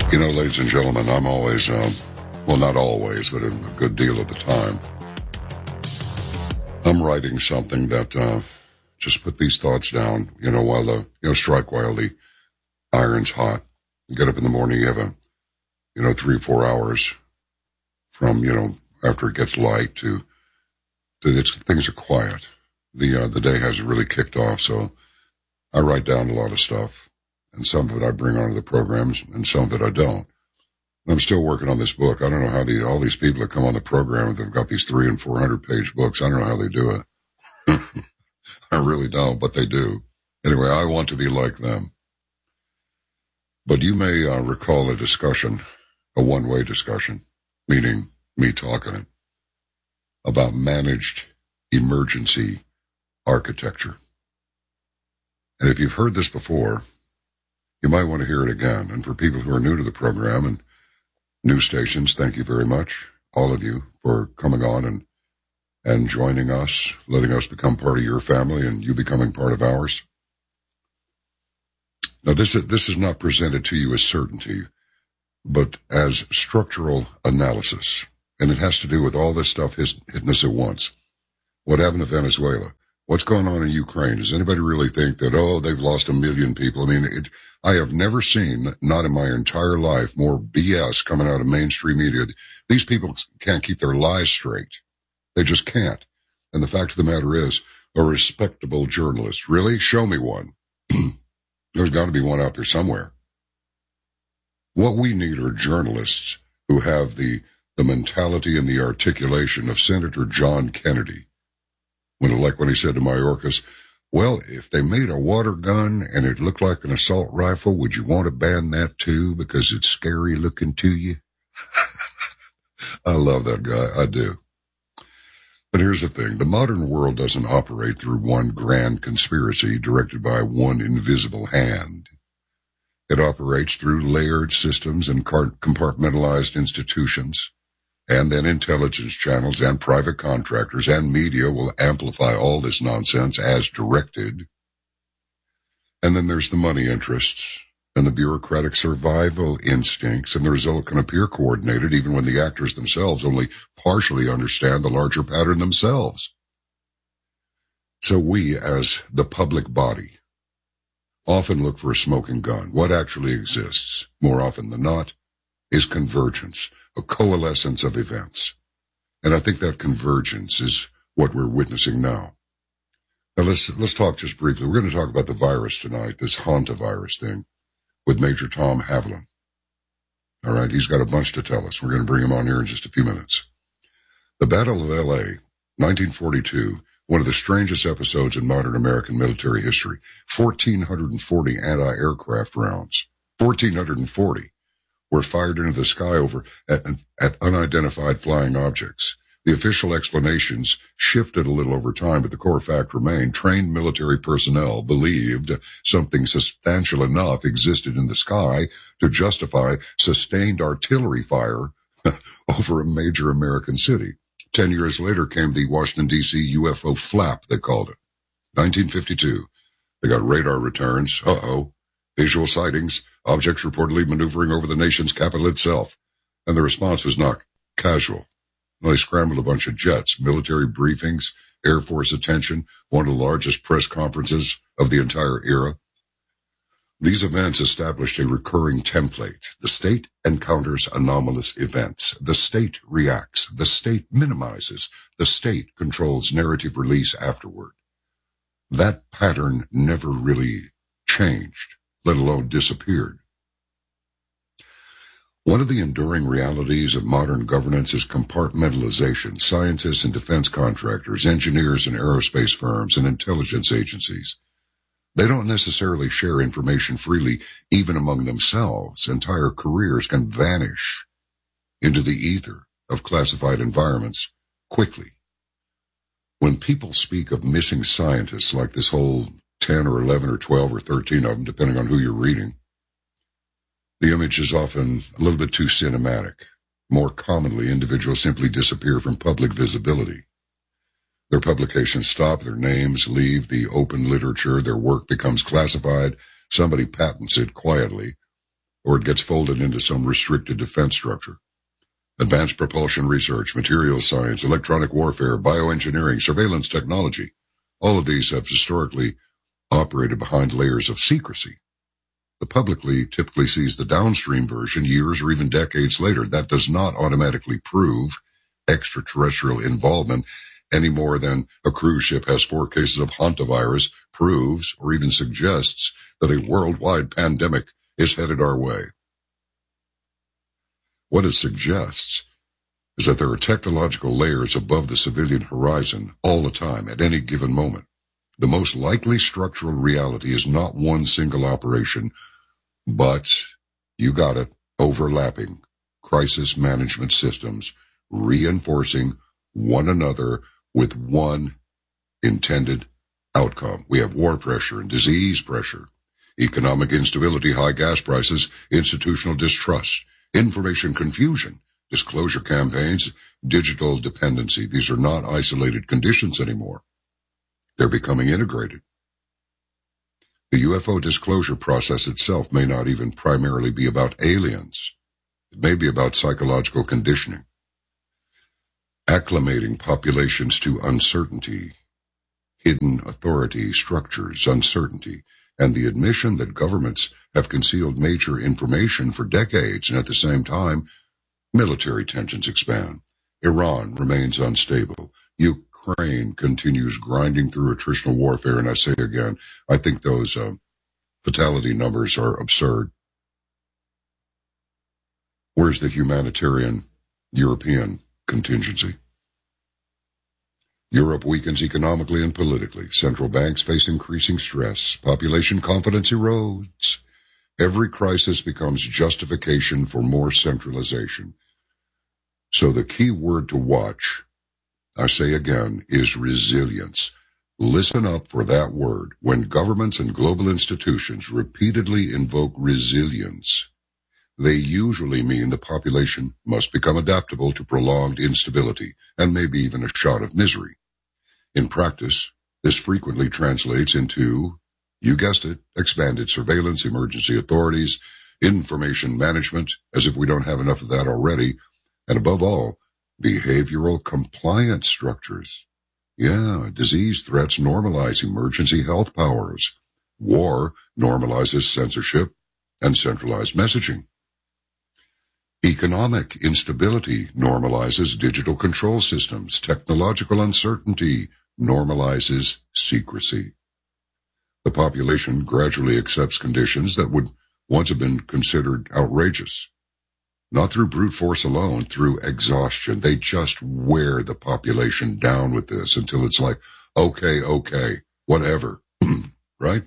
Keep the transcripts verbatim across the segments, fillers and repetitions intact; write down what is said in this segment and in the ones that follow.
You know, ladies and gentlemen, I'm always, um, well, not always, but a good deal of the time, I'm writing something that, uh, just put these thoughts down, you know, while the, you know, strike while the iron's hot. You get up in the morning, you have a, you know, three or four hours from, you know, after it gets light to, to it's, things are quiet. The, uh, the day hasn't really kicked off, so I write down a lot of stuff. And some of it I bring onto the programs, and some of it I don't. And I'm still working on this book. I don't know how the, all these people that come on the program, they've got these three and four hundred page books. I don't know how they do it. I really don't, but they do. Anyway, I want to be like them. But you may uh, recall a discussion, a one-way discussion, meaning me talking, about managed emergency architecture. And if you've heard this before, you might want to hear it again. And for people who are new to the program and new stations, thank you very much, all of you, for coming on and and joining us, letting us become part of your family and you becoming part of ours. Now, this is, this is not presented to you as certainty, but as structural analysis. And it has to do with all this stuff hitting us at once. What happened to Venezuela? What's going on in Ukraine? Does anybody really think that, oh, they've lost a million people? I mean, it, I have never seen, not in my entire life, more B S coming out of mainstream media. These people can't keep their lies straight. They just can't. And the fact of the matter is, a respectable journalist, really? Show me one. There's got to be one out there somewhere. What we need are journalists who have the, the mentality and the articulation of Senator John Kennedy. When, like when he said to Mayorkas, well, if they made a water gun and it looked like an assault rifle, would you want to ban that too because it's scary looking to you? I love that guy. I do. But here's the thing. The modern world doesn't operate through one grand conspiracy directed by one invisible hand. It operates through layered systems and compartmentalized institutions. And then intelligence channels and private contractors and media will amplify all this nonsense as directed. And then there's the money interests and the bureaucratic survival instincts, and the result can appear coordinated even when the actors themselves only partially understand the larger pattern themselves. So we, as the public body, often look for a smoking gun. What actually exists, more often than not, is convergence. A coalescence of events. And I think that convergence is what we're witnessing now. Now let's, let's talk just briefly. We're going to talk about the virus tonight, this hantavirus thing, with Major Tom Haviland. All right, he's got a bunch to tell us. We're going to bring him on here in just a few minutes. The Battle of L A, nineteen forty-two, one of the strangest episodes in modern American military history. one thousand four hundred forty anti-aircraft rounds. one thousand four hundred forty. Were fired into the sky over at, at unidentified flying objects. The official explanations shifted a little over time, but the core fact remained. Trained military personnel believed something substantial enough existed in the sky to justify sustained artillery fire over a major American city. Ten years later came the Washington, D C U F O flap, they called it. nineteen fifty-two. They got radar returns. Uh-oh. Visual sightings. Objects reportedly maneuvering over the nation's capital itself. And the response was not casual. They scrambled a bunch of jets, military briefings, Air Force attention, one of the largest press conferences of the entire era. These events established a recurring template. The state encounters anomalous events. The state reacts. The state minimizes. The state controls narrative release afterward. That pattern never really changed, let alone disappeared. One of the enduring realities of modern governance is compartmentalization. Scientists and defense contractors, engineers and aerospace firms, and intelligence agencies. They don't necessarily share information freely, even among themselves. Entire careers can vanish into the ether of classified environments quickly. When people speak of missing scientists, like this whole ten or eleven or twelve or thirteen of them, depending on who you're reading, the image is often a little bit too cinematic. More commonly, individuals simply disappear from public visibility. Their publications stop, their names leave the open literature, their work becomes classified, somebody patents it quietly, or it gets folded into some restricted defense structure. Advanced propulsion research, materials science, electronic warfare, bioengineering, surveillance technology, all of these have historically operated behind layers of secrecy. The publicly typically sees the downstream version years or even decades later. That does not automatically prove extraterrestrial involvement any more than a cruise ship has four cases of hantavirus proves or even suggests that a worldwide pandemic is headed our way. What it suggests is that there are technological layers above the civilian horizon all the time at any given moment. The most likely structural reality is not one single operation, but, you got it, overlapping crisis management systems, reinforcing one another with one intended outcome. We have war pressure and disease pressure, economic instability, high gas prices, institutional distrust, information confusion, disclosure campaigns, digital dependency. These are not isolated conditions anymore. They're becoming integrated. The U F O disclosure process itself may not even primarily be about aliens. It may be about psychological conditioning, acclimating populations to uncertainty, hidden authority structures, uncertainty, and the admission that governments have concealed major information for decades, and at the same time, military tensions expand. Iran remains unstable. Ukraine continues grinding through attritional warfare, and I say again, I think those uh, fatality numbers are absurd. Where's the humanitarian European contingency? Europe weakens economically and politically. Central banks face increasing stress. Population confidence erodes. Every crisis becomes justification for more centralization. So the key word to watch, I say again, is resilience. Listen up for that word. When governments and global institutions repeatedly invoke resilience, they usually mean the population must become adaptable to prolonged instability and maybe even a shot of misery. In practice, this frequently translates into, you guessed it, expanded surveillance, emergency authorities, information management, as if we don't have enough of that already, and above all, behavioral compliance structures. Yeah, disease threats normalize emergency health powers. War normalizes censorship and centralized messaging. Economic instability normalizes digital control systems. Technological uncertainty normalizes secrecy. The population gradually accepts conditions that would once have been considered outrageous. Not through brute force alone, through exhaustion. They just wear the population down with this until it's like, okay, okay, whatever, right?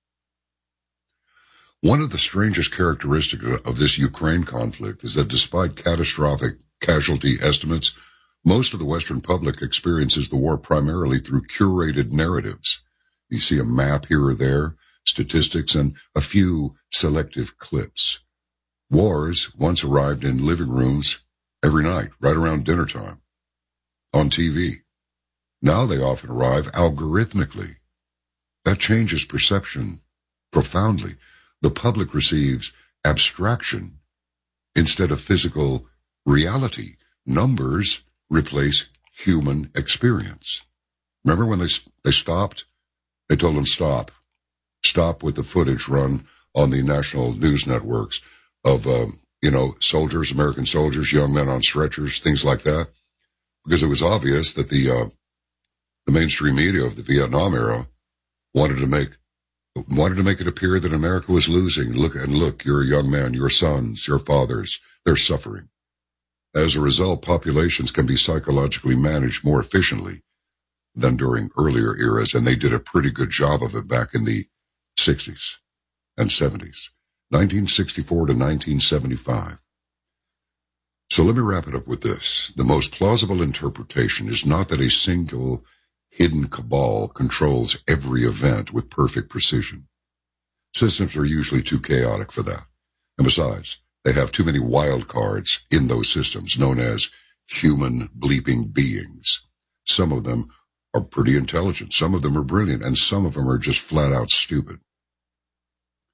One of the strangest characteristics of this Ukraine conflict is that despite catastrophic casualty estimates, most of the Western public experiences the war primarily through curated narratives. You see a map here or there, statistics, and a few selective clips. Wars once arrived in living rooms every night, right around dinner time, on T V. Now they often arrive algorithmically. That changes perception profoundly. The public receives abstraction instead of physical reality. Numbers replace human experience. Remember when they they stopped? They told them stop. Stop with the footage run on the national news networks of, um, you know, soldiers, American soldiers, young men on stretchers, things like that. Because it was obvious that the, uh, the mainstream media of the Vietnam era wanted to make wanted to make it appear that America was losing. Look, and look, you're a young man, your sons, your fathers, they're suffering. As a result, populations can be psychologically managed more efficiently than during earlier eras, and they did a pretty good job of it back in the sixties and seventies, nineteen sixty-four to nineteen seventy-five. So let me wrap it up with this. The most plausible interpretation is not that a single hidden cabal controls every event with perfect precision. Systems are usually too chaotic for that. And besides, they have too many wild cards in those systems, known as human bleeping beings. Some of them are pretty intelligent, some of them are brilliant, and some of them are just flat out stupid.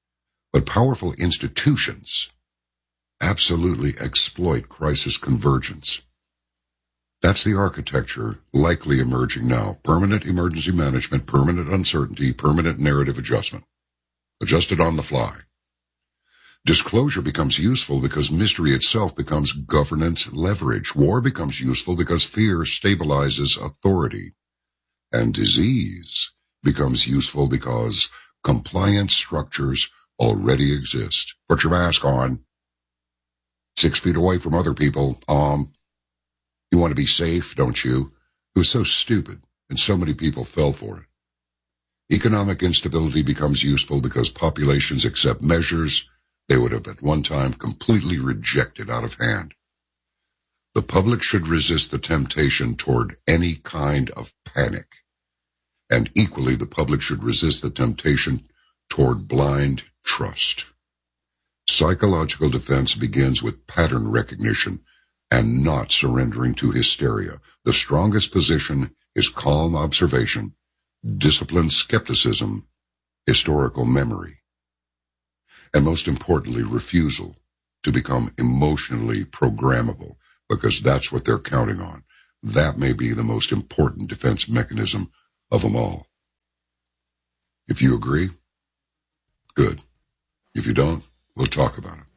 But powerful institutions absolutely exploit crisis convergence. That's the architecture likely emerging now. Permanent emergency management, permanent uncertainty, permanent narrative adjustment. Adjusted on the fly. Disclosure becomes useful because mystery itself becomes governance leverage. War becomes useful because fear stabilizes authority. And disease becomes useful because compliance structures already exist. Put your mask on. Six feet away from other people. Um, you want to be safe, don't you? It was so stupid, and so many people fell for it. Economic instability becomes useful because populations accept measures they would have at one time completely rejected out of hand. The public should resist the temptation toward any kind of panic. And equally, the public should resist the temptation toward blind trust. Psychological defense begins with pattern recognition and not surrendering to hysteria. The strongest position is calm observation, disciplined skepticism, historical memory, and most importantly, refusal to become emotionally programmable, because that's what they're counting on. That may be the most important defense mechanism of them all. If you agree, good. If you don't, we'll talk about it.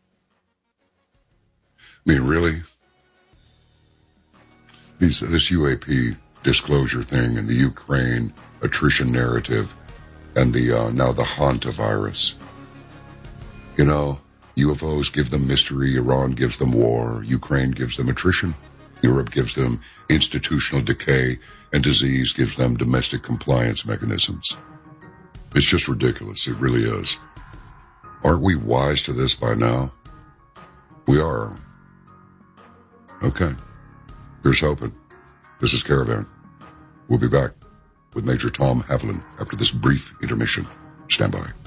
I mean, really? These, this U A P disclosure thing and the Ukraine attrition narrative and the uh, now the hantavirus. You know, U F Os give them mystery, Iran gives them war, Ukraine gives them attrition, Europe gives them institutional decay, and disease gives them domestic compliance mechanisms. It's just ridiculous. It really is. Aren't we wise to this by now? We are. Okay. Here's hoping. This is Caravan. We'll be back with Major Tom Haviland after this brief intermission. Stand by.